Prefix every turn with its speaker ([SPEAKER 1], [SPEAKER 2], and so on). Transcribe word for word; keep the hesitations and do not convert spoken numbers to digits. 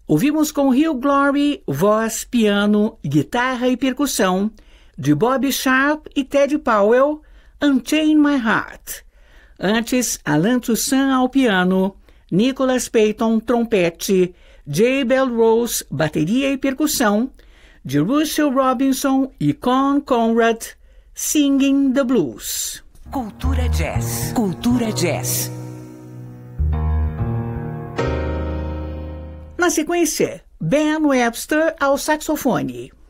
[SPEAKER 1] Ouvimos com Hugh Glory, voz, piano, guitarra e percussão, de Bob Sharp e Ted Powell, Unchain My Heart. Antes, Alan Toussaint ao piano, Nicholas Payton, trompete, J. Bell Rose, bateria e percussão, de Russell Robinson e Con Conrad, Singing the Blues.
[SPEAKER 2] Cultura Jazz. Cultura Jazz.
[SPEAKER 1] Na sequência, Ben Webster ao saxofone.